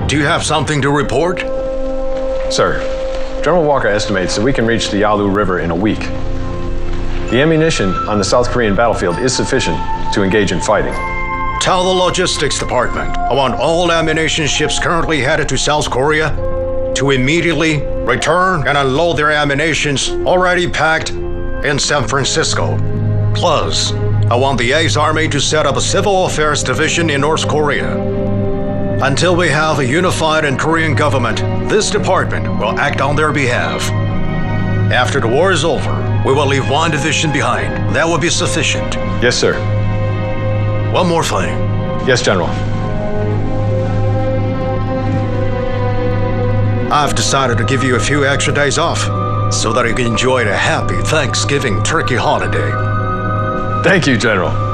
Do you have something to report? Sir, General Walker estimates that we can reach the Yalu River in a week. The ammunition on the South Korean battlefield is sufficient to engage in fighting. Tell the logistics department I want all ammunition ships currently headed to South Korea to immediately return and unload their ammunitions already packed in San Francisco. Plus, I want the Ace Army to set up a civil affairs division in North Korea. Until we have a unified and Korean government, this department will act on their behalf. After the war is over, we will leave one division behind. That will be sufficient. Yes, sir. One more thing. Yes, General. I've decided to give you a few extra days off so that you can enjoy a happy Thanksgiving turkey holiday. Thank you, General.